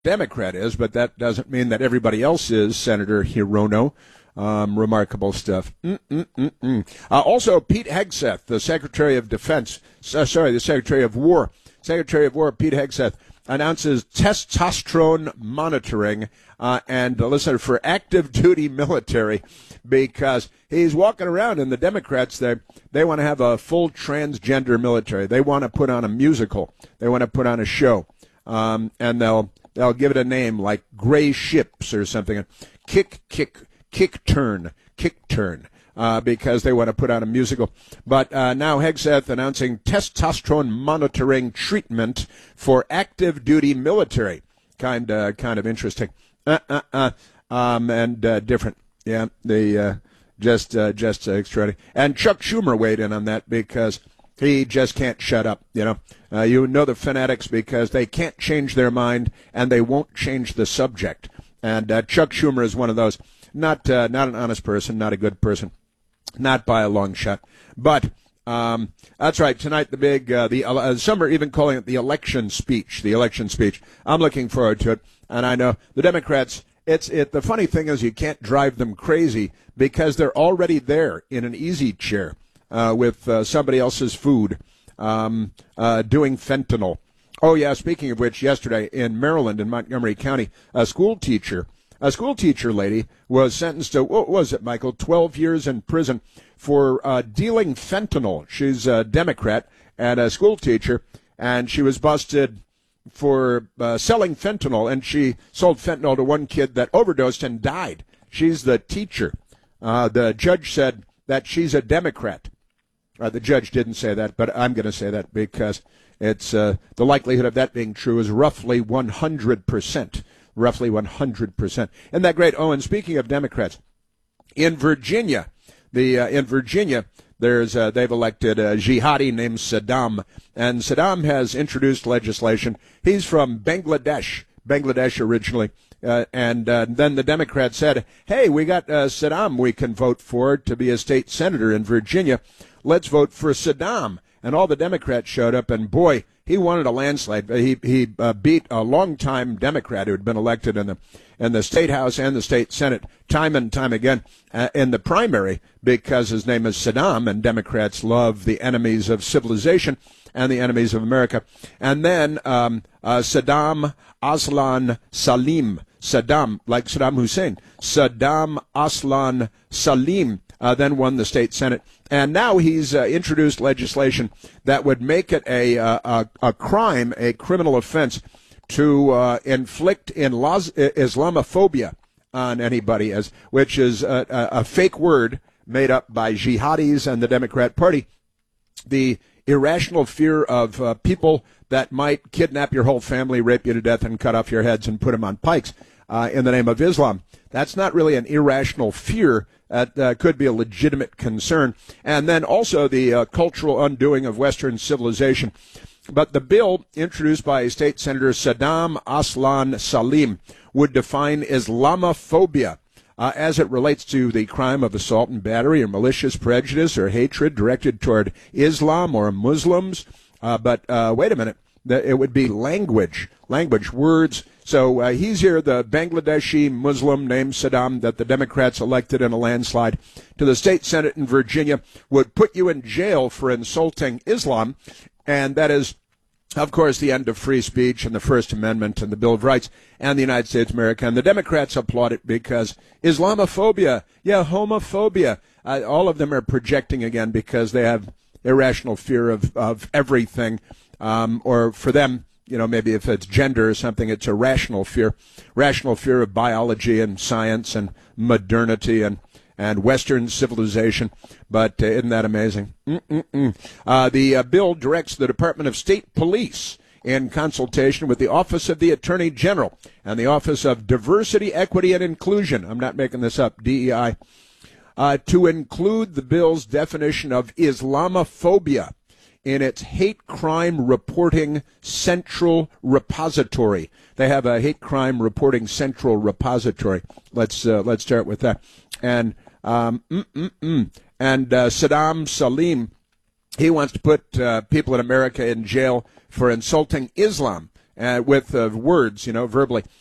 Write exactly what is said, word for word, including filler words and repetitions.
Democrat is, but that doesn't mean that everybody else is, Senator Hirono. Um, remarkable stuff. Mm-mm-mm-mm. Uh, also, Pete Hegseth, the Secretary of Defense, uh, sorry, the Secretary of War, Secretary of War Pete Hegseth announces testosterone monitoring uh, and, uh, listen, for active duty military, because he's walking around, and the Democrats, they, they want to have a full transgender military. They want to put on a musical. They want to put on a show. Um, and they'll they'll give it a name like Gray Ships or something. Kick, kick, kick turn, kick turn. Uh, because they want to put on a musical. But uh, now Hegseth announcing testosterone monitoring treatment for active duty military. Kind of, kind of interesting. Uh, uh, uh, um, and uh, different. Yeah, the uh, just, uh, just uh, extraordinary. And Chuck Schumer weighed in on that because he just can't shut up. You know, uh, you know the fanatics because they can't change their mind and they won't change the subject. And uh, Chuck Schumer is one of those. Not, uh, not an honest person, not a good person. Not by a long shot. But um, that's right. Tonight, the big, uh, the uh, some are even calling it the election speech, the election speech. I'm looking forward to it. And I know the Democrats, it's it. The funny thing is you can't drive them crazy because they're already there in an easy chair uh, with uh, somebody else's food um, uh, doing fentanyl. Oh, yeah, speaking of which, yesterday in Maryland, in Montgomery County, a school teacher A school teacher lady was sentenced to, what was it, Michael, twelve years in prison for uh, dealing fentanyl. She's a Democrat and a school teacher, and she was busted for uh, selling fentanyl, and she sold fentanyl to one kid that overdosed and died. She's the teacher. Uh, the judge said that she's a Democrat. Uh, the judge didn't say that, but I'm going to say that because it's uh, the likelihood of that being true is roughly one hundred percent. Roughly one hundred percent. Isn't that great? Oh, and speaking of Democrats, in Virginia, the uh, in Virginia, there's uh, they've elected a jihadi named Saddam, and Saddam has introduced legislation. He's from Bangladesh, Bangladesh originally, uh, and uh, then the Democrats said, "Hey, we got uh, Saddam we can vote for to be a state senator in Virginia. Let's vote for Saddam." And all the Democrats showed up, and boy, he wanted a landslide. He he uh, beat a longtime Democrat who had been elected in the in the state house and the state senate time and time again uh, in the primary because his name is Saddam, and Democrats love the enemies of civilization and the enemies of America. And then um, uh, Saddam Aslan Salim, Saddam like Saddam Hussein, Saddam Aslan Salim. Uh, then won the state senate, and now he's uh, introduced legislation that would make it a uh, a, a crime, a criminal offense, to uh, inflict in Islamophobia on anybody, as which is a, a, a fake word made up by jihadis and the Democrat Party. The irrational fear of uh, people that might kidnap your whole family, rape you to death, and cut off your heads and put them on pikes uh, in the name of Islam. That's not really an irrational fear. That uh, could be a legitimate concern. And then also the uh, cultural undoing of Western civilization. But the bill introduced by State Senator Saddam Aslan Salim would define Islamophobia uh, as it relates to the crime of assault and battery or malicious prejudice or hatred directed toward Islam or Muslims. Uh, but uh, wait a minute. It would be language, language, words. So uh, he's here, the Bangladeshi Muslim named Saddam that the Democrats elected in a landslide to the state senate in Virginia, would put you in jail for insulting Islam. And that is, of course, the end of free speech and the First Amendment and the Bill of Rights and the United States of America. And the Democrats applaud it because Islamophobia, yeah, homophobia, uh, all of them are projecting again because they have irrational fear of, of everything. Um, or for them, you know, maybe if it's gender or something, it's a rational fear, rational fear of biology and science and modernity and, and Western civilization. But uh, isn't that amazing? Mm-mm-mm. Uh, the uh, bill directs the Department of State Police in consultation with the Office of the Attorney General and the Office of Diversity, Equity, and Inclusion. I'm not making this up, D E I, uh, to include the bill's definition of Islamophobia in its hate crime reporting central repository. They have a hate crime reporting central repository. Let's uh, let's start with that. And um, mm, mm, mm. and uh, Saddam Salim, he wants to put uh, people in America in jail for insulting Islam. uh, with uh, words, you know, verbally.